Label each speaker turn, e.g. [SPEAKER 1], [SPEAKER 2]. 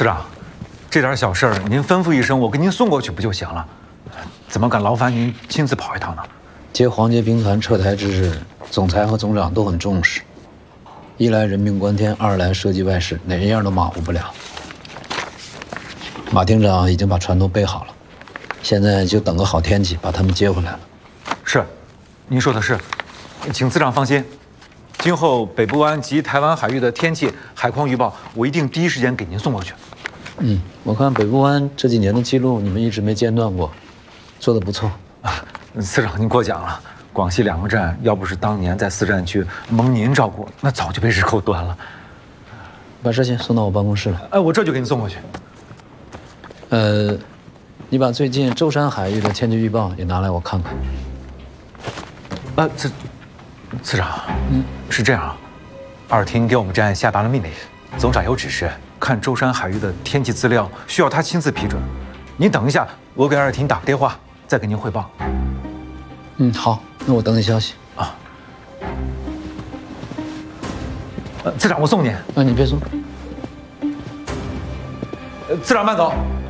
[SPEAKER 1] 次长，这点小事儿您吩咐一声，我给您送过去不就行了？怎么敢劳烦您亲自跑一趟呢？
[SPEAKER 2] 接黄街兵团撤台之日，总裁和总长都很重视。一来人命关天，二来涉及外事，哪一样都马虎不了。马厅长已经把船都备好了，现在就等个好天气把他们接回来了。
[SPEAKER 1] 是，您说的是，请次长放心。 今后北部湾及台湾海域的天气、海况预报，我一定第一时间给您送过去。
[SPEAKER 2] 我看北部湾这几年的记录，你们一直没间断过，做得不错。
[SPEAKER 1] 次长您过奖了。广西2个站，要不是当年在4战区蒙您照顾，那早就被日寇端了。
[SPEAKER 2] 把这些送到我办公室了。
[SPEAKER 1] 哎，我这就给您送过去。
[SPEAKER 2] 你把最近舟山海域的天气预报也拿来我看看。
[SPEAKER 1] 次长，是这样，二厅给我们站下达了命令，总长有指示，看舟山海域的天气资料需要他亲自批准。您等一下，我给二厅打个电话，再给您汇报。
[SPEAKER 2] 好，那我等你消息
[SPEAKER 1] 啊。次长，我送您。
[SPEAKER 2] 你别送。
[SPEAKER 1] 次长慢走。